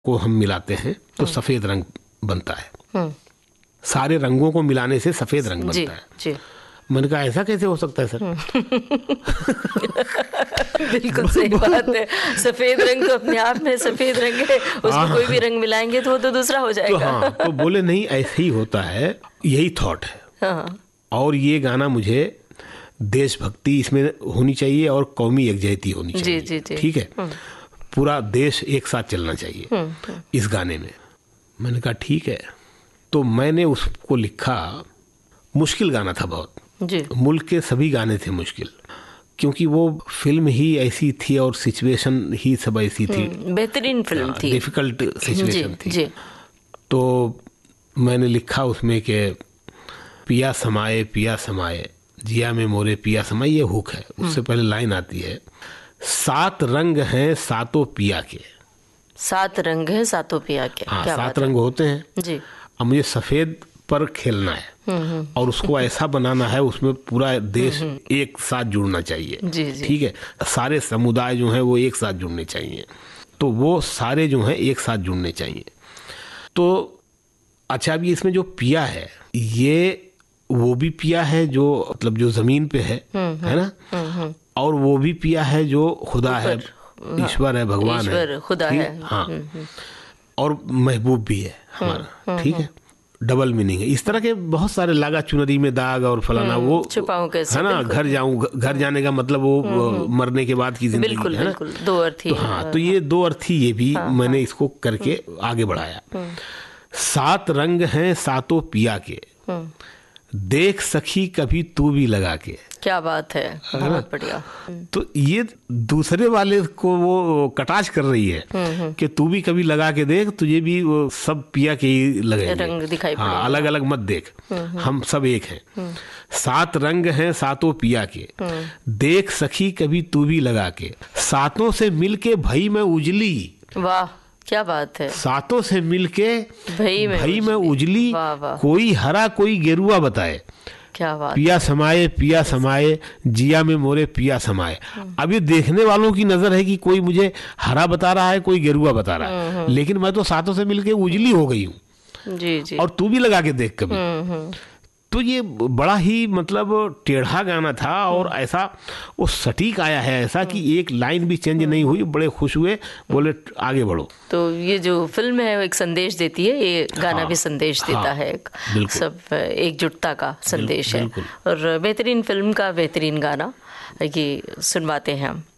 को हम मिलाते हैं तो सफेद रंग बनता है। सारे रंगों को मिलाने से सफेद रंग बनता है। जी। मैंने कहा ऐसा कैसे हो सकता है सर? बिल्कुल सही बात है। सफेद रंग तो अपने आप में सफेद रंग है, उसमें कोई भी रंग मिलाएंगे तो वो तो दूसरा हो जाएगा। तो बोले नहीं ऐसे ही होता है, यही थॉट है। और ये गाना मुझे देशभक्ति इसमें होनी चाहिए और कौमी यकजहती होनी चाहिए। जी, जी, ठीक है, पूरा देश एक साथ चलना चाहिए इस गाने में। मैंने कहा ठीक है, तो मैंने उसको लिखा। मुश्किल गाना था बहुत जी। मुल्क के सभी गाने थे मुश्किल, क्योंकि वो फिल्म ही ऐसी थी और सिचुएशन ही सब ऐसी थी। बेहतरीन फिल्म थी, डिफिकल्ट सिचुएशन थी जी। तो मैंने लिखा उसमें कि पिया समाए जिया में मोरे पिया समाए, ये हुक है। उससे पहले लाइन आती है, 7 रंग हैं सातों पिया के। 7 रंग हैं सातों पिया के। हाँ, 7 रंग होते हैं जी। अब मुझे सफेद पर खेलना है और उसको ऐसा बनाना है, उसमें पूरा देश एक साथ जुड़ना चाहिए। ठीक है, सारे समुदाय जो हैं वो एक साथ जुड़ने चाहिए, तो वो सारे जो हैं एक साथ जुड़ने चाहिए। तो अच्छा, अभी इसमें जो पिया है, ये वो भी पिया है जो मतलब जो जमीन पे है ना, और वो भी पिया है जो खुदा है, ईश्वर है, भगवान है, खुदा है। हाँ, और महबूब भी है हमारा। ठीक है, डबल मीनिंग है। इस तरह के बहुत सारे, लागा चुनरी में दाग और फलाना, वो छुपाऊं कैसे, है ना, घर जाने का मतलब वो मरने के बाद की जिंदगी, बिल्कुल, है ना। बिल्कुल, 2 अर्थ ही। तो हाँ, तो ये 2 अर्थ ही, ये भी मैंने इसको करके आगे बढ़ाया। 7 रंग हैं सातों पिया के, देख सखी कभी तू भी लगा के। क्या बात है, बहुत बढ़िया। तो ये दूसरे वाले को वो कटाक्ष कर रही है कि तू भी कभी लगा के देख, तुझे भी वो सब पिया के ही लगेंगे, रंग दिखाई पड़ेंगे। हाँ, अलग अलग मत देख, हम सब एक हैं। 7 रंग हैं सातों पिया के, देख सखी कभी तू भी लगा के, सातों से मिलके भई में उजली। वाह, क्या बात है। 7 से मिलके भई में उजली, कोई हरा कोई गेरुआ बताए। क्या बात। पिया समाए जिया में मोरे पिया समाए। अब ये देखने वालों की नजर है कि कोई मुझे हरा बता रहा है, कोई गेरुआ बता रहा है, लेकिन मैं तो 7 से मिलके उजली हो गई हूँ जी। और तू भी लगा के देख कभी। तो ये बड़ा ही मतलब टेढ़ा गाना था, और ऐसा वो सटीक आया है, ऐसा कि एक लाइन भी चेंज नहीं हुई। बड़े खुश हुए, बोले आगे बढ़ो। तो ये जो फिल्म है वो एक संदेश देती है, ये गाना भी संदेश देता है, सब एकजुटता का संदेश है। और बेहतरीन फिल्म का बेहतरीन गाना ये सुनवाते हैं हम।